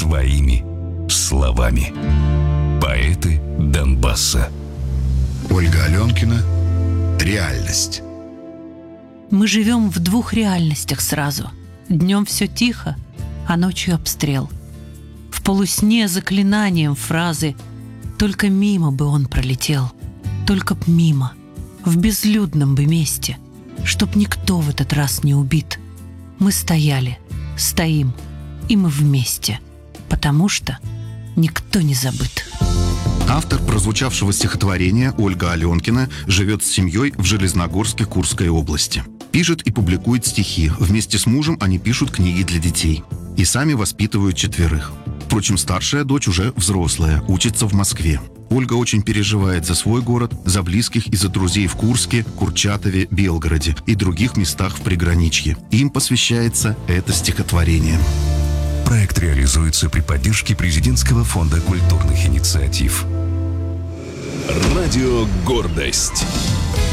своими словами. Поэты Донбасса. Ольга Аленкина. Реальность. Мы живем в двух реальностях сразу. Днем все тихо, а ночью обстрел. В полусне заклинанием фразы «Только мимо бы он пролетел, только б мимо, в безлюдном бы месте, чтоб никто в этот раз не убит. Мы стояли, стоим, и мы вместе, потому что никто не забыт». Автор прозвучавшего стихотворения Ольга Аленкина живет с семьей в Железногорске Курской области. Пишет и публикует стихи. Вместе с мужем они пишут книги для детей. И сами воспитывают 4. Впрочем, старшая дочь уже взрослая, учится в Москве. Ольга очень переживает за свой город, за близких и за друзей в Курске, Курчатове, Белгороде и других местах в приграничье. Им посвящается это стихотворение. Проект реализуется при поддержке Президентского фонда культурных инициатив. Радио «Гордость».